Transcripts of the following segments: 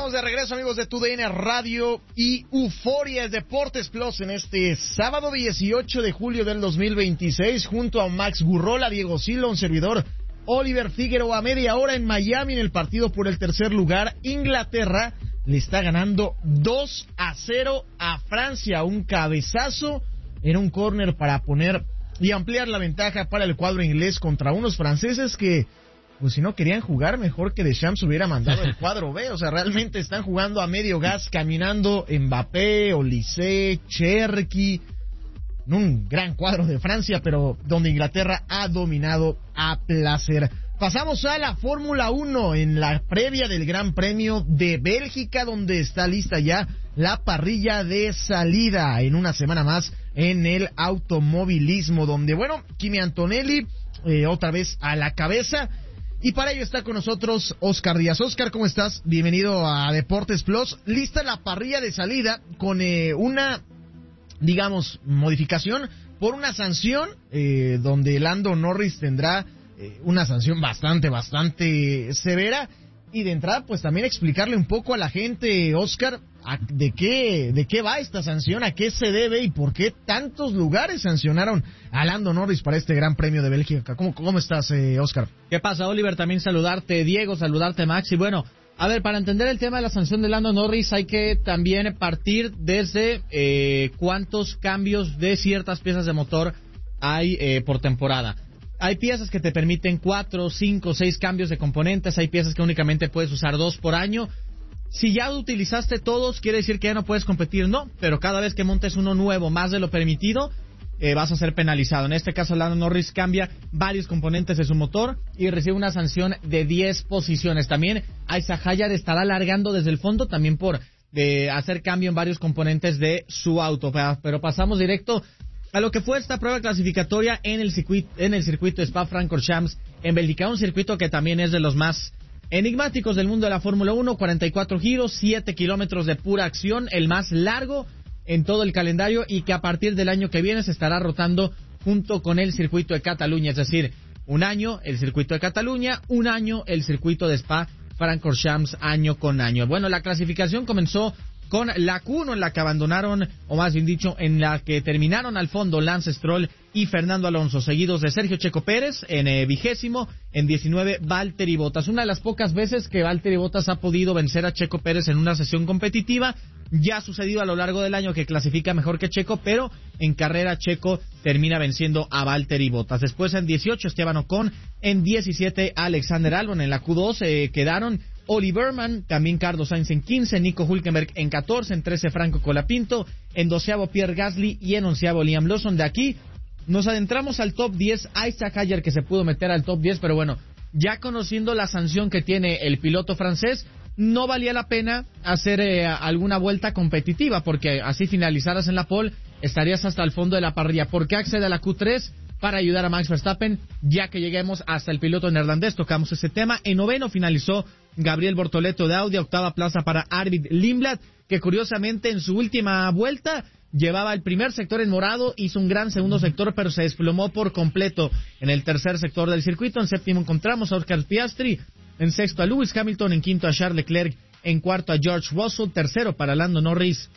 Estamos de regreso, amigos de TUDN Radio y Euforia Deportes Plus en este sábado 18 de julio del 2026, junto a Max Gurrola, Diego Silva, un servidor, Oliver Figueroa. A media hora en Miami, en el partido por el tercer lugar, Inglaterra le está ganando 2-0 a Francia. Un cabezazo, era un córner para poner y ampliar la ventaja para el cuadro inglés contra unos franceses que, pues si no querían jugar, mejor que Deschamps hubiera mandado el cuadro B. O sea, realmente están jugando a medio gas, caminando Mbappé, Olise, Cherki. Un gran cuadro de Francia, pero donde Inglaterra ha dominado a placer. Pasamos a la Fórmula 1 en la previa del Gran Premio de Bélgica, donde está lista ya la parrilla de salida en una semana más en el automovilismo, donde, bueno, Kimi Antonelli otra vez a la cabeza. Y para ello está con nosotros Oscar Díaz. Oscar, ¿cómo estás? Bienvenido a Deportes Plus. Lista la parrilla de salida con una, digamos, modificación por una sanción donde Lando Norris tendrá una sanción bastante severa. Y de entrada, pues también explicarle un poco a la gente, Oscar, de qué va esta sanción, a qué se debe y por qué tantos lugares sancionaron a Lando Norris para este Gran Premio de Bélgica. ¿Cómo estás, Oscar? ¿Qué pasa, Oliver? También saludarte, Diego, saludarte, Max. Y bueno, a ver, para entender el tema de la sanción de Lando Norris hay que también partir desde cuántos cambios de ciertas piezas de motor hay por temporada. Hay piezas que te permiten 4, 5, 6 cambios de componentes. Hay piezas que únicamente puedes usar 2 por año. Si ya utilizaste todos, quiere decir que ya no puedes competir, no. Pero cada vez que montes uno nuevo más de lo permitido, vas a ser penalizado. En este caso, Lando Norris cambia varios componentes de su motor y recibe una sanción de 10 posiciones. También Isaac Hayar estará largando desde el fondo también por hacer cambio en varios componentes de su auto. Pero pasamos directo a lo que fue esta prueba clasificatoria en el circuito Spa-Francorchamps en Bélgica, un circuito que también es de los más enigmáticos del mundo de la Fórmula 1, 44 giros, 7 kilómetros de pura acción, el más largo en todo el calendario y que a partir del año que viene se estará rotando junto con el circuito de Cataluña, es decir, un año el circuito de Cataluña, un año el circuito de Spa-Francorchamps, año con año. Bueno, la clasificación comenzó con la Q1 en la que abandonaron, o más bien dicho, en la que terminaron al fondo Lance Stroll y Fernando Alonso, seguidos de Sergio Checo Pérez en 20º, en 19 Valtteri Bottas. Una de las pocas veces que Valtteri Bottas ha podido vencer a Checo Pérez en una sesión competitiva. Ya ha sucedido a lo largo del año que clasifica mejor que Checo, pero en carrera Checo termina venciendo a Valtteri Bottas. Después en 18 Esteban Ocon, en 17 Alexander Albon. En la Q2 quedaron Oli Berman, también Carlos Sainz en 15, Nico Hülkenberg en 14, en 13 Franco Colapinto, en 12º Pierre Gasly y en 11º Liam Lawson. De aquí nos adentramos al top 10, Isaac Hayar que se pudo meter al top 10, pero bueno, ya conociendo la sanción que tiene el piloto francés, no valía la pena hacer alguna vuelta competitiva, porque así finalizaras en la pole, estarías hasta el fondo de la parrilla. ¿Por qué accede a la Q3? Para ayudar a Max Verstappen, ya que lleguemos hasta el piloto neerlandés, tocamos ese tema. En 9º finalizó Gabriel Bortoleto de Audi, 8ª plaza para Arvid Lindblad, que curiosamente en su última vuelta llevaba el primer sector en morado, hizo un gran segundo sector, pero se desplomó por completo en el tercer sector del circuito. En 7º encontramos a Oscar Piastri, en 6º a Lewis Hamilton, en 5º a Charles Leclerc, en 4º a George Russell, 3º para Lando Norris,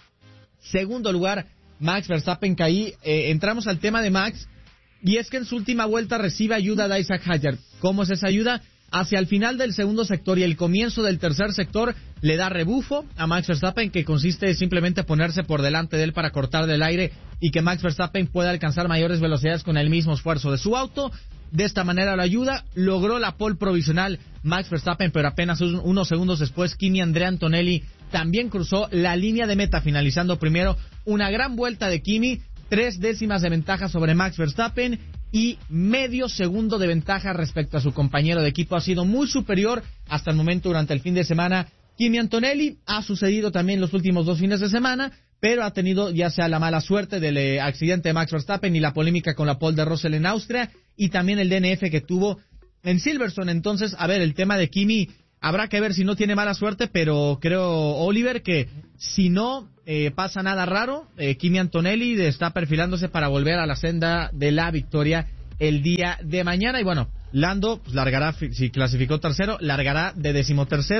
2º lugar Max Verstappen. Que ahí entramos al tema de Max, y es que en su última vuelta recibe ayuda de Isaac Hayar. ¿Cómo es esa ayuda? Hacia el final del segundo sector y el comienzo del tercer sector le da rebufo a Max Verstappen, que consiste en simplemente ponerse por delante de él para cortar del aire y que Max Verstappen pueda alcanzar mayores velocidades con el mismo esfuerzo de su auto. De esta manera lo ayuda, logró la pole provisional Max Verstappen, pero apenas unos segundos después Kimi Andrea Antonelli también cruzó la línea de meta, finalizando primero. Una gran vuelta de Kimi, 3 décimas de ventaja sobre Max Verstappen y medio segundo de ventaja respecto a su compañero de equipo. Ha sido muy superior hasta el momento durante el fin de semana Kimi Antonelli. Ha sucedido también los últimos 2 fines de semana, pero ha tenido ya sea la mala suerte del accidente de Max Verstappen y la polémica con la pole de Russell en Austria, y también el DNF que tuvo en Silverstone. Entonces, a ver, el tema de Kimi, habrá que ver si no tiene mala suerte, pero creo, Oliver, que si no pasa nada raro, Kimi Antonelli está perfilándose para volver a la senda de la victoria el día de mañana. Y bueno, Lando pues largará, si clasificó tercero, largará de 13º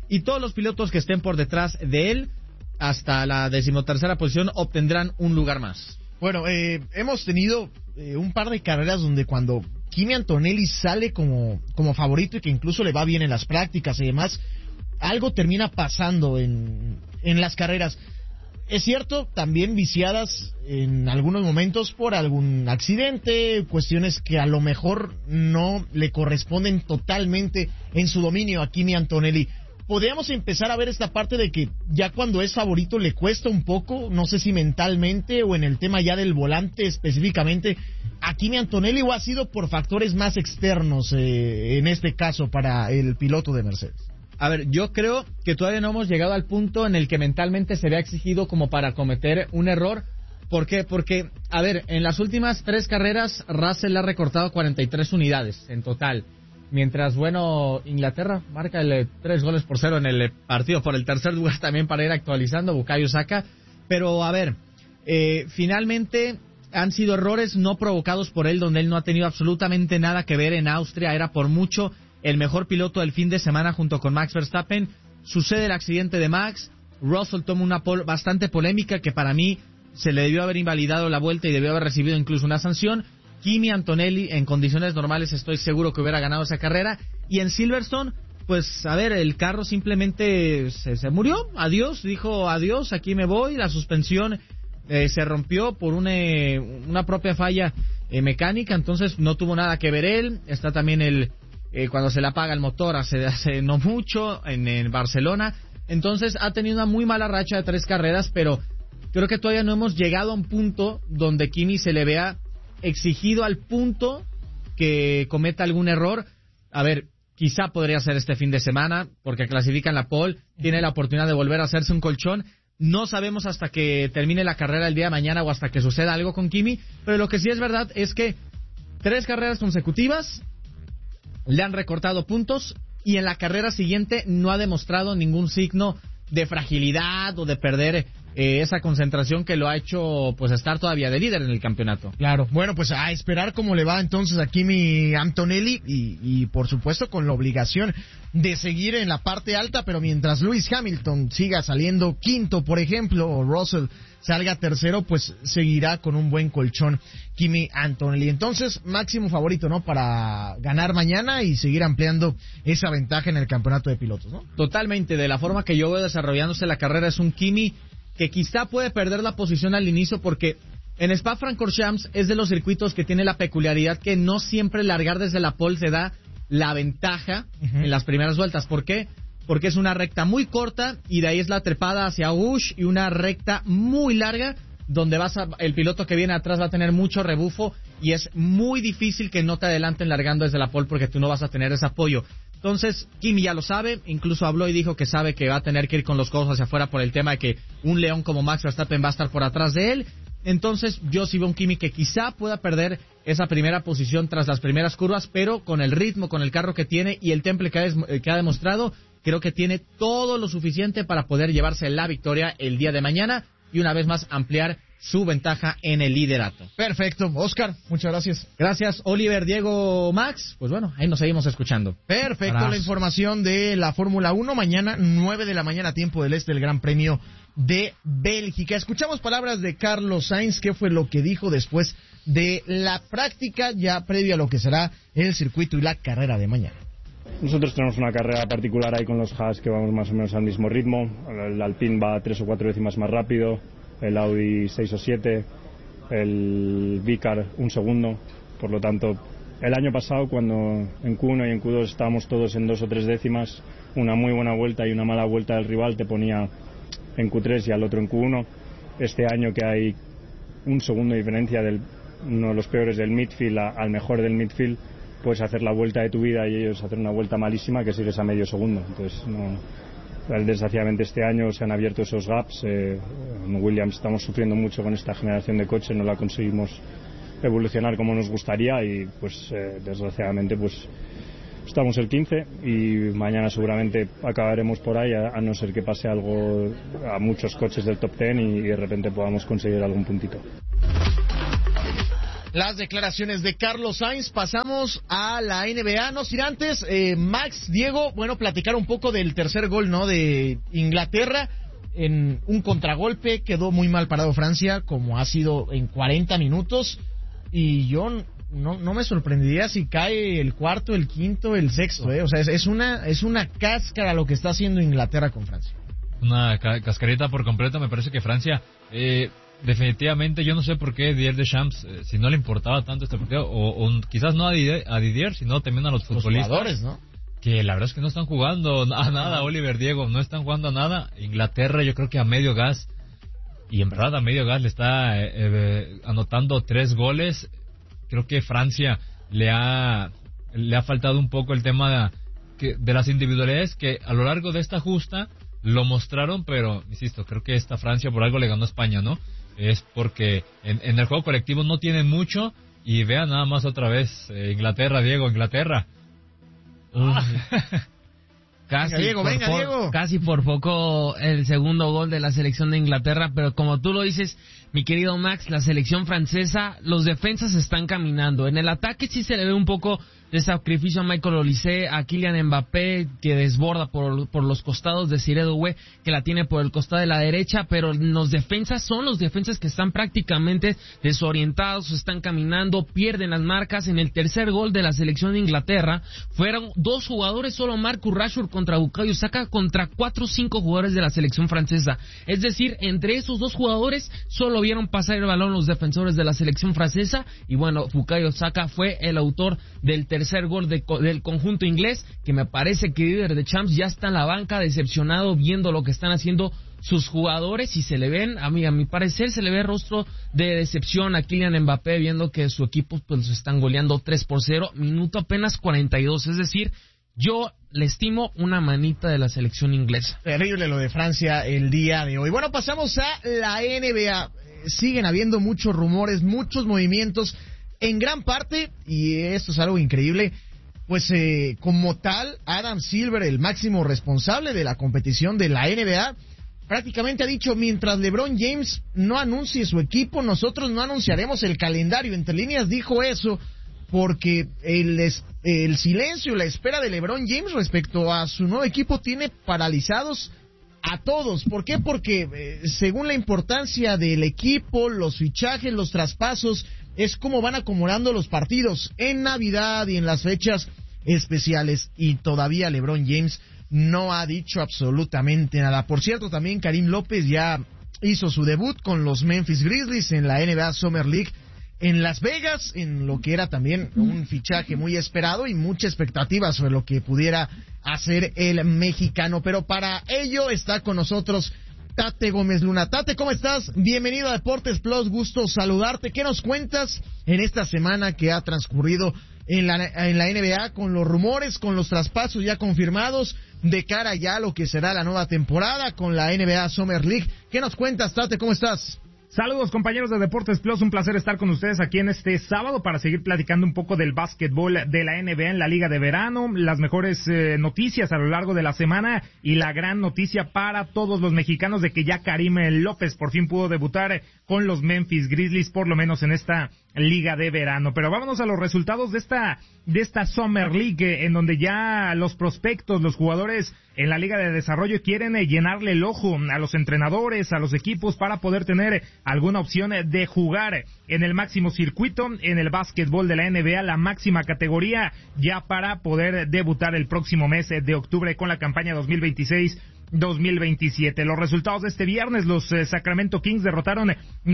y todos los pilotos que estén por detrás de él hasta la 13ª posición obtendrán un lugar más. Bueno, hemos tenido un par de carreras donde cuando Kimi Antonelli sale como favorito y que incluso le va bien en las prácticas y demás, algo termina pasando en las carreras. Es cierto, también viciadas en algunos momentos por algún accidente, cuestiones que a lo mejor no le corresponden totalmente en su dominio a Kimi Antonelli. Podríamos empezar a ver esta parte de que ya cuando es favorito le cuesta un poco, no sé si mentalmente o en el tema ya del volante específicamente, a Kimi Antonelli, o ha sido por factores más externos en este caso para el piloto de Mercedes. A ver, yo creo que todavía no hemos llegado al punto en el que mentalmente se vea exigido como para cometer un error. ¿Por qué? Porque, a ver, en las últimas 3 carreras Russell ha recortado 43 unidades en total. Mientras, bueno, Inglaterra marca 3-0 en el partido por el tercer lugar también para ir actualizando, Bukayo Saka. Pero, a ver, finalmente han sido errores no provocados por él, donde él no ha tenido absolutamente nada que ver en Austria. Era por mucho el mejor piloto del fin de semana junto con Max Verstappen. Sucede el accidente de Max, Russell toma una pole bastante polémica que para mí se le debió haber invalidado la vuelta y debió haber recibido incluso una sanción. Kimi Antonelli en condiciones normales estoy seguro que hubiera ganado esa carrera, y en Silverstone pues a ver, el carro simplemente se murió, adiós, dijo adiós, aquí me voy, la suspensión se rompió por una propia falla mecánica, entonces no tuvo nada que ver él. Está también cuando se le apaga el motor hace no mucho en Barcelona, entonces ha tenido una muy mala racha de 3 carreras, pero creo que todavía no hemos llegado a un punto donde Kimi se le vea exigido al punto que cometa algún error. A ver, quizá podría ser este fin de semana, porque clasifica en la pole, tiene la oportunidad de volver a hacerse un colchón. No sabemos hasta que termine la carrera el día de mañana o hasta que suceda algo con Kimi, pero lo que sí es verdad es que 3 carreras consecutivas le han recortado puntos y en la carrera siguiente no ha demostrado ningún signo de fragilidad o de perder esa concentración que lo ha hecho pues estar todavía de líder en el campeonato. Claro, bueno, pues a esperar cómo le va entonces a Kimi Antonelli y por supuesto con la obligación de seguir en la parte alta, pero mientras Lewis Hamilton siga saliendo quinto, por ejemplo, o Russell salga tercero, pues seguirá con un buen colchón Kimi Antonelli. Entonces, máximo favorito, ¿no?, para ganar mañana y seguir ampliando esa ventaja en el campeonato de pilotos, ¿no? Totalmente, de la forma que yo veo desarrollándose la carrera es un Kimi que quizá puede perder la posición al inicio, porque en Spa-Francorchamps es de los circuitos que tiene la peculiaridad que no siempre largar desde la pole te da la ventaja en las primeras vueltas. ¿Por qué? Porque es una recta muy corta y de ahí es la trepada hacia Busch y una recta muy larga donde el piloto que viene atrás va a tener mucho rebufo y es muy difícil que no te adelanten largando desde la pole porque tú no vas a tener ese apoyo. Entonces, Kimi ya lo sabe, incluso habló y dijo que sabe que va a tener que ir con los codos hacia afuera por el tema de que un león como Max Verstappen va a estar por atrás de él. Entonces, yo sí veo un Kimi que quizá pueda perder esa primera posición tras las primeras curvas, pero con el ritmo, con el carro que tiene y el temple que ha demostrado, creo que tiene todo lo suficiente para poder llevarse la victoria el día de mañana y una vez más ampliar su ventaja en el liderato. Perfecto, Oscar, muchas gracias. Gracias, Oliver, Diego, Max. Pues bueno, ahí nos seguimos escuchando. Perfecto, Abrazo. La información de la Fórmula 1 mañana 9 de la mañana, tiempo del este, del Gran Premio de Bélgica. Escuchamos palabras de Carlos Sainz, que fue lo que dijo después de la práctica ya previo a lo que será el circuito y la carrera de mañana. Nosotros tenemos una carrera particular ahí con los Haas que vamos más o menos al mismo ritmo. El Alpine va 3 o 4 décimas más rápido, el Audi 6 o 7, el Vicar 1 segundo. Por lo tanto, el año pasado cuando en Q1 y en Q2 estábamos todos en 2 o 3 décimas, una muy buena vuelta y una mala vuelta del rival te ponía en Q3 y al otro en Q1. Este año que hay 1 segundo de diferencia de uno de los peores del midfield al mejor del midfield, puedes hacer la vuelta de tu vida y ellos hacer una vuelta malísima que sigues a medio segundo. Entonces, desgraciadamente este año se han abierto esos gaps. En Williams estamos sufriendo mucho con esta generación de coches, no la conseguimos evolucionar como nos gustaría y pues desgraciadamente pues estamos el 15 y mañana seguramente acabaremos por ahí, a no ser que pase algo a muchos coches del top 10 y de repente podamos conseguir algún puntito. Las declaraciones de Carlos Sainz. Pasamos a la NBA. No sin antes, Max, Diego, bueno, platicar un poco del tercer gol, ¿no? De Inglaterra. En un contragolpe quedó muy mal parado Francia, como ha sido en 40 minutos. Y yo no me sorprendería si cae el cuarto, el quinto, el sexto, O sea, es una cáscara lo que está haciendo Inglaterra con Francia. Una cascarita por completo. Me parece que Francia... definitivamente, yo no sé por qué Didier Deschamps, si no le importaba tanto este partido, o quizás no a Didier, sino también a los futbolistas. Jugadores, ¿no? Que la verdad es que no están jugando a nada, Oliver, Diego, no están jugando a nada. Inglaterra, yo creo que a medio gas, y en verdad a medio gas le está anotando 3 goles. Creo que Francia le ha faltado un poco el tema de las individualidades que a lo largo de esta justa lo mostraron, pero insisto, creo que esta Francia por algo le ganó a España, ¿no? Es porque en el juego colectivo no tienen mucho, y vean nada más otra vez Inglaterra, Diego, Inglaterra. Casi por poco el segundo gol de la selección de Inglaterra, pero como tú lo dices, mi querido Max, la selección francesa, los defensas están caminando. En el ataque sí se le ve un poco de sacrificio a Michael Olise, a Kylian Mbappé, que desborda por los costados, de Cyril Doué, que la tiene por el costado de la derecha, pero los defensas son los defensas que están prácticamente desorientados, están caminando, pierden las marcas. En el tercer gol de la selección de Inglaterra, fueron 2 jugadores, solo Marcus Rashford contra Bukayo Saka, contra 4 o 5 jugadores de la selección francesa. Es decir, entre esos 2 jugadores, solo vieron pasar el balón los defensores de la selección francesa, y bueno, Bukayo Saka fue el autor del tercer gol del conjunto inglés, que me parece que Didier Deschamps ya está en la banca decepcionado viendo lo que están haciendo sus jugadores, y se le ven, a mi parecer, se le ve rostro de decepción a Kylian Mbappé viendo que su equipo pues los están goleando 3-0, minuto apenas 42, es decir, yo le estimo una manita de la selección inglesa. Terrible lo de Francia el día de hoy. Bueno, pasamos a la NBA. Siguen habiendo muchos rumores, muchos movimientos. En gran parte, y esto es algo increíble, pues como tal, Adam Silver, el máximo responsable de la competición de la NBA, prácticamente ha dicho, mientras LeBron James no anuncie su equipo, nosotros no anunciaremos el calendario. Entre líneas dijo eso porque el silencio, la espera de LeBron James respecto a su nuevo equipo tiene paralizados a todos. ¿Por qué? Porque según la importancia del equipo, los fichajes, los traspasos, es como van acomodando los partidos en Navidad y en las fechas especiales, y todavía LeBron James no ha dicho absolutamente nada. Por cierto, también Karim López ya hizo su debut con los Memphis Grizzlies en la NBA Summer League en Las Vegas, en lo que era también un fichaje muy esperado y mucha expectativa sobre lo que pudiera hacer el mexicano. Pero para ello está con nosotros Tate Gómez Luna. Tate, ¿cómo estás? Bienvenido a Deportes Plus, gusto saludarte. ¿Qué nos cuentas en esta semana que ha transcurrido en la NBA con los rumores, con los traspasos ya confirmados de cara ya a lo que será la nueva temporada con la NBA Summer League? ¿Qué nos cuentas, Tate? ¿Cómo estás? Saludos, compañeros de Deportes Plus, un placer estar con ustedes aquí en este sábado para seguir platicando un poco del básquetbol de la NBA en la Liga de Verano, las mejores noticias a lo largo de la semana y la gran noticia para todos los mexicanos de que ya Karim López por fin pudo debutar con los Memphis Grizzlies, por lo menos en esta Liga de Verano. Pero vámonos a los resultados de esta Summer League, en donde ya los prospectos, los jugadores en la Liga de Desarrollo quieren llenarle el ojo a los entrenadores, a los equipos, para poder tener alguna opción de jugar en el máximo circuito, en el básquetbol de la NBA, la máxima categoría, ya para poder debutar el próximo mes de octubre con la campaña 2026-2027. Los resultados de este viernes: los Sacramento Kings derrotaron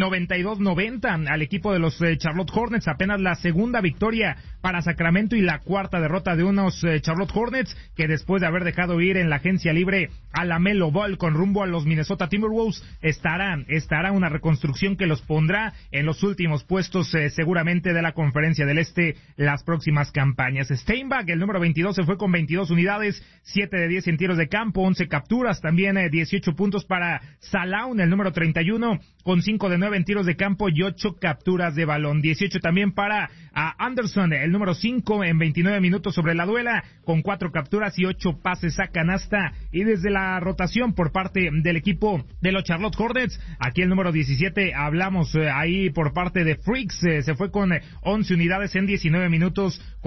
92-90 al equipo de los Charlotte Hornets, apenas la segunda victoria para Sacramento y la cuarta derrota de unos Charlotte Hornets que, después de haber dejado ir en la agencia libre a LaMelo Ball con rumbo a los Minnesota Timberwolves, estará una reconstrucción que los pondrá en los últimos puestos seguramente de la Conferencia del Este las próximas campañas. Steinbach, el número 22, se fue con 22 unidades, 7 de 10 en tiros de campo, 11 capturas, capturas, también 18 puntos para Salaun, el número 31, con 5 de 9 en tiros de campo y 8 capturas de balón. 18 también para Anderson, el número 5, en 29 minutos sobre la duela, con 4 capturas y 8 pases a canasta. Y desde la rotación por parte del equipo de los Charlotte Hornets, aquí el número 17, hablamos ahí por parte de Freaks, se fue con 11 unidades en 19 minutos,